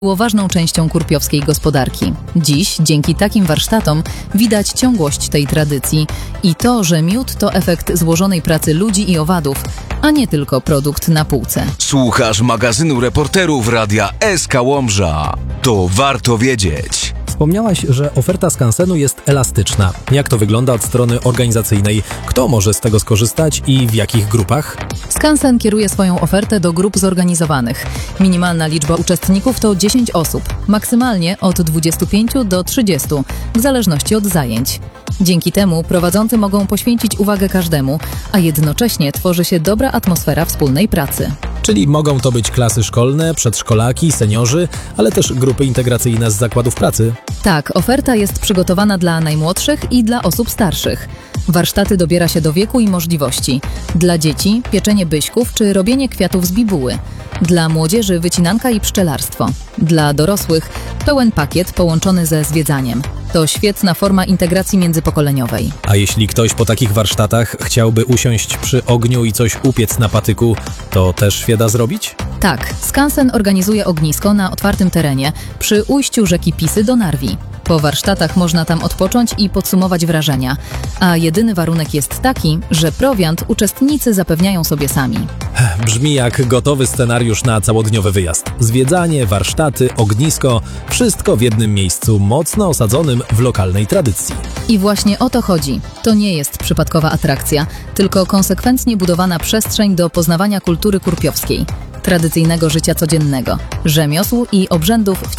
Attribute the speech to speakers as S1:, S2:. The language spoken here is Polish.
S1: było ważną częścią kurpiowskiej gospodarki. Dziś, dzięki takim warsztatom, widać ciągłość tej tradycji i to, że miód to efekt złożonej pracy ludzi i owadów, a nie tylko produkt na półce.
S2: Słuchasz magazynu reporterów Radia SK Łomża. To warto wiedzieć.
S3: Wspomniałaś, że oferta skansenu jest elastyczna. Jak to wygląda od strony organizacyjnej? Kto może z tego skorzystać i w jakich grupach?
S1: Skansen kieruje swoją ofertę do grup zorganizowanych. Minimalna liczba uczestników to 10 osób, maksymalnie od 25 do 30, w zależności od zajęć. Dzięki temu prowadzący mogą poświęcić uwagę każdemu, a jednocześnie tworzy się dobra atmosfera wspólnej pracy.
S3: Czyli mogą to być klasy szkolne, przedszkolaki, seniorzy, ale też grupy integracyjne z zakładów pracy.
S1: Tak, oferta jest przygotowana dla najmłodszych i dla osób starszych. Warsztaty dobiera się do wieku i możliwości. Dla dzieci pieczenie byśków czy robienie kwiatów z bibuły. Dla młodzieży wycinanka i pszczelarstwo. Dla dorosłych pełen pakiet połączony ze zwiedzaniem. To świetna forma integracji międzypokoleniowej.
S3: A jeśli ktoś po takich warsztatach chciałby usiąść przy ogniu i coś upiec na patyku, to też się da zrobić?
S1: Tak, skansen organizuje ognisko na otwartym terenie przy ujściu rzeki Pisy do Narwi. Po warsztatach można tam odpocząć i podsumować wrażenia, a jedyny warunek jest taki, że prowiant uczestnicy zapewniają sobie sami.
S3: Brzmi jak gotowy scenariusz na całodniowy wyjazd. Zwiedzanie, warsztaty, ognisko, wszystko w jednym miejscu, mocno osadzonym w lokalnej tradycji.
S1: I właśnie o to chodzi. To nie jest przypadkowa atrakcja, tylko konsekwentnie budowana przestrzeń do poznawania kultury kurpiowskiej, tradycyjnego życia codziennego, rzemiosł i obrzędów w